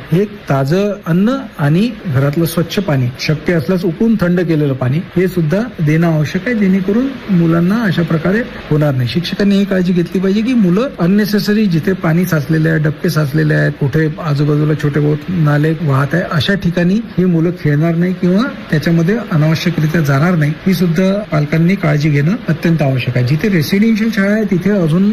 हे ताजं अन्न आणि घरातलं स्वच्छ पाणी, शक्य असल्यास उकळून थंड केलेलं पाणी हे सुद्धा देणं आवश्यक आहे, जेणेकरून मुलांना अशा प्रकारे होणार नाही. शिक्षकांनी ही काळजी घेतली पाहिजे की मुलं अननेसेसरी जिथे पाणी साचलेले आहे, डबके साचलेले आहेत, कुठे आजूबाजूला छोटे नाले वाहत आहे, अशा ठिकाणी ही मुलं खेळणार नाही किंवा त्याच्यामध्ये अनावश्यकरित्या जाणार नाही, ही सुद्धा पालकांनी काळजी घेणं अत्यंत आवश्यक आहे. जिथे रेसिडेन्शियल शाळा आहे तिथे अजून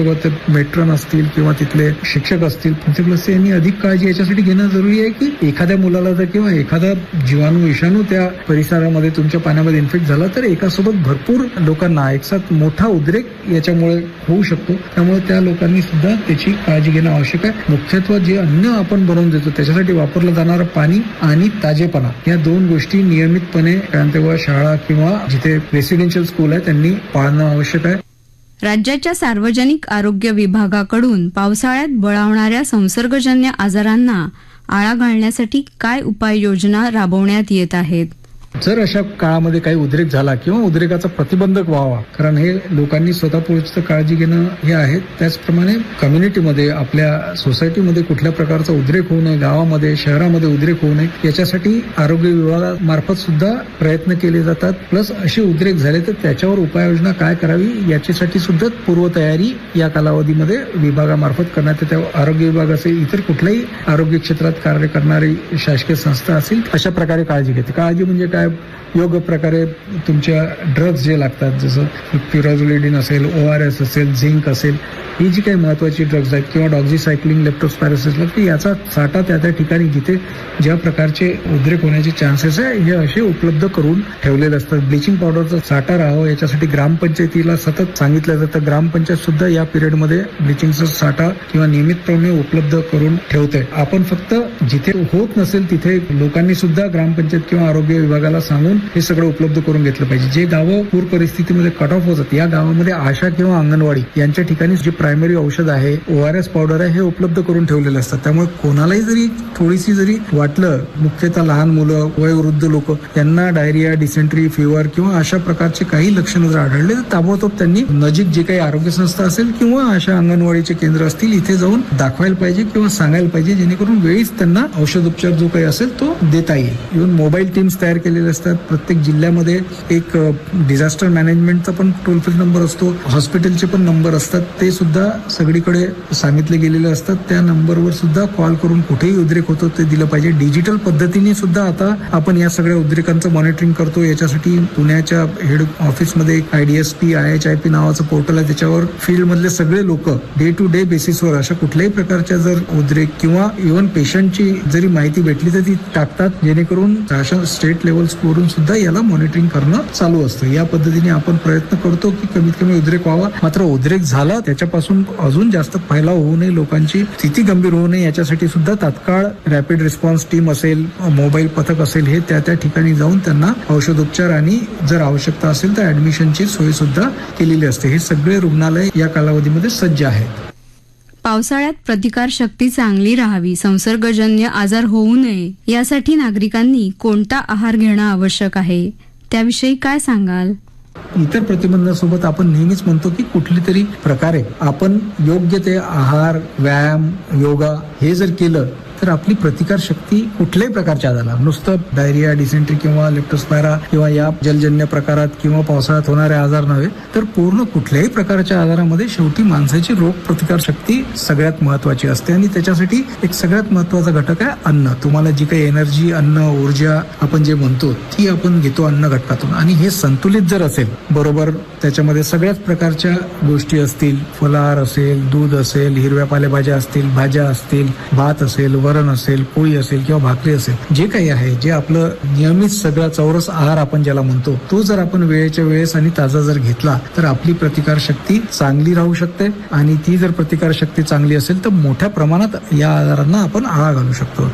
मेट्रन असतील किंवा तिथले शिक्षक असतील, प्रिन्सिपल यांनी अधिक काळजी याच्यासाठी घेणं जरुरी आहे की एखाद्या मुलाला जर किंवा एखादा जीवाणू विषाणू त्या परिसरामध्ये तुमच्या पाण्यामध्ये इन्फेक्ट झाला तर एकासोबत भरपूर लोकांना एकसाथ मोठा उद्रेक याच्यामुळे होऊ शकतो. त्यामुळे त्या लोकांनी सुद्धा त्याची काळजी घेणं आवश्यक आहे. मुख्यत्वे जे अन्न आपण बनवून देतो त्याच्यासाठी वापरलं जाणारं पाणी आणि ताजेपणा या दोन गोष्टी नियमितपणे तेव्हा शाळा किंवा जिथे रेसिडेन्शियल स्कूल आहे त्यांनी पाळणं आवश्यक आहे. राज्याच्या सार्वजनिक आरोग्य विभागाकडून पावसाळ्यात बळावणाऱ्या संसर्गजन्य आजारांना आळा घालण्यासाठी काय उपाययोजना राबवण्यात येत आहेत? जर अशा काळामध्ये काही उद्रेक झाला किंवा उद्रेकाचा प्रतिबंधक व्हावा, कारण हे लोकांनी स्वतःपूर्वीच काळजी घेणं हे आहे. त्याचप्रमाणे कम्युनिटीमध्ये आपल्या सोसायटीमध्ये कुठल्या प्रकारचा उद्रेक होऊ नये, गावामध्ये शहरामध्ये उद्रेक होऊ नये याच्यासाठी आरोग्य विभागामार्फत सुद्धा प्रयत्न केले जातात. प्लस असे उद्रेक झाले तर त्याच्यावर उपाययोजना काय करावी याच्यासाठी सुद्धा पूर्वतयारी या कालावधीमध्ये विभागामार्फत करण्यात येते. आरोग्य विभाग असेल, इतर कुठल्याही आरोग्य क्षेत्रात कार्य करणारी शासकीय संस्था असेल अशा प्रकारे काळजी घेते. काळजी म्हणजे काय, योग्य प्रकारे तुमच्या ड्रग्ज जे लागतात जसं प्युराझोलिडिन असेल, ORS असेल, झिंक असेल, ही जी काही महत्वाची ड्रग्ज आहेत किंवा डॉक्झीसायक्लिन, लेप्टोस्पायरोसिस की याचा साठा त्या ठिकाणी जिथे ज्या प्रकारचे उद्रेक होण्याचे चान्सेस आहे हे असे उपलब्ध करून ठेवलेले असतात. ब्लिचिंग पावडरचा साठा राहावा याच्यासाठी ग्रामपंचायतीला सतत सांगितलं जातं. ग्रामपंचायत सुद्धा या पिरियडमध्ये ब्लिचिंगचा साठा किंवा नियमितपणे उपलब्ध करून ठेवते. आपण फक्त जिथे होत नसेल तिथे लोकांनी सुद्धा ग्रामपंचायत किंवा आरोग्य विभागाला सांगून हे सगळं उपलब्ध करून घेतलं पाहिजे. जे गावं पूर परिस्थितीमध्ये कट ऑफ होतात या गावामध्ये आशा किंवा अंगणवाडी यांच्या ठिकाणी जे प्रायमरी औषध आहे, ORS पावडर आहे, हे उपलब्ध करून ठेवलेले असतात. त्यामुळे कोणालाही जरी थोडीशी जरी वाटलं, मुख्यतः लहान मुलं, वयोवृद्ध लोक यांना डायरिया, डिसेंट्री, फिवर किंवा अशा प्रकारचे काही लक्षणं जर आढळले तर ताबडतोब त्यांनी नजीक जे काही आरोग्य संस्था असेल किंवा अशा अंगणवाडीचे केंद्र असतील इथे जाऊन दाखवायला पाहिजे किंवा सांगायला पाहिजे, जेणेकरून वेळीच त्यांना औषधोपचार जो काही असेल तो देता येईल. इव्हन मोबाईल टीम्स तयार केलेले असतात. प्रत्येक जिल्ह्यामध्ये एक डिझास्टर मॅनेजमेंटचा पण टोल फ्री नंबर असतो, हॉस्पिटलचे पण नंबर असतात, ते सुद्धा सगळीकडे सांगितले गेलेले असतात. त्या नंबरवर सुद्धा कॉल करून कुठेही उद्रेक होतो ते दिलं पाहिजे. डिजिटल पद्धतीने सुद्धा आता आपण या सगळ्या उद्रेकांचं मॉनिटरिंग करतो. याच्यासाठी पुण्याच्या हेड ऑफिसमध्ये IDSP IHIP नावाचं पोर्टल आहे. त्याच्यावर फील्ड मधले सगळे लोक डे टू डे बेसिसवर अशा कुठल्याही प्रकारच्या जर उद्रेक किंवा इव्हन पेशंटची जरी माहिती भेटली तर ती टाकतात, जेणेकरून स्टेट लेवल्स वरून सुद्धा याला मॉनिटरिंग करणं चालू असतं. या पद्धतीने आपण प्रयत्न करतो की कमीत कमी उद्रेक व्हावा. मात्र उद्रेक झाला त्याच्यापासून अजून जास्त फैलाव होऊ नये, लोकांची स्थिती गंभीर होऊ नये याच्यासाठी सुद्धा तात्काळ रॅपिड रिस्पॉन्स टीम असेल, मोबाईल पथक असेल, हे त्या ठिकाणी जाऊन त्यांना औषधोपचार आणि जर आवश्यकता असेल तर ऍडमिशनची सोय सुद्धा केलेली असते. हे सगळे रुग्णालय या कालावधीमध्ये सज्ज आहेत. पावसाळ्यात प्रतिकार शक्ती चांगली राहावी, संसर्गजन्य आजार होऊ नये यासाठी नागरिकांनी कोणता आहार घेणं आवश्यक आहे, त्याविषयी काय सांगाल? इतर प्रतिबंधासोबत आपण नेहमीच म्हणतो की कुठली तरी प्रकारे आपण योग्य ते आहार, व्यायाम, योगा हे जर केलं तर आपली प्रतिकार शक्ती कुठल्याही प्रकारच्या आजाराला, नुसतं डायरिया, डिसेंट्री किंवा लेप्टोस्पायरा किंवा या जलजन्य प्रकारात किंवा पावसाळ्यात होणारे आजार नव्हे तर पूर्ण कुठल्याही प्रकारच्या आजारामध्ये शेवटी माणसाची रोग प्रतिकार शक्ती सगळ्यात महत्वाची असते. आणि त्याच्यासाठी एक सगळ्यात महत्वाचा घटक आहे अन्न. तुम्हाला जी काही एनर्जी, अन्न, ऊर्जा आपण जे म्हणतो ती आपण घेतो अन्न घटकातून. आणि हे संतुलित जर असेल बरोबर, त्याच्यामध्ये सगळ्याच प्रकारच्या गोष्टी असतील, फलाहार असेल, दूध असेल, हिरव्या पालेभाज्या असतील, भाज्या असतील, भात असेल, वरण असेल, पोळी असेल किंवा भाकरी असेल, जे काही आहे, जे आपलं नियमित सगळा चौरस आहार आपण ज्याला म्हणतो तो जर आपण वेळेच्या वेळेस आणि ताजा जर घेतला तर आपली प्रतिकार शक्ती चांगली राहू शकते. आणि ती जर प्रतिकार शक्ती चांगली असेल तर मोठ्या प्रमाणात या आजारांना आपण आळा घालू शकतो.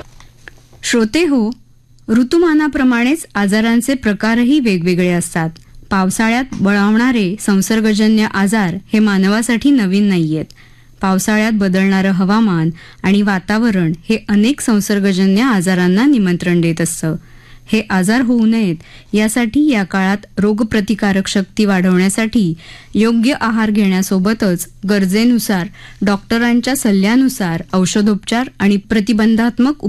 श्रोते हो, ऋतुमानाप्रमाणेच आजारांचे प्रकारही वेगवेगळे असतात. पावसाळ्यात बळावणारे संसर्गजन्य आजार हे मानवासाठी नवीन नाहीयेत. पावसाळ्यात बदलणारं हवामान आणि वातावरण हे अनेक संसर्गजन्य आजारांना निमंत्रण देत असतं. हे आजार होऊ नयेत यासाठी या काळात रोगप्रतिकारक शक्ती वाढवण्यासाठी योग्य आहार घेण्यासोबतच गरजेनुसार डॉक्टरांच्या सल्ल्यानुसार औषधोपचार आणि प्रतिबंधात्मक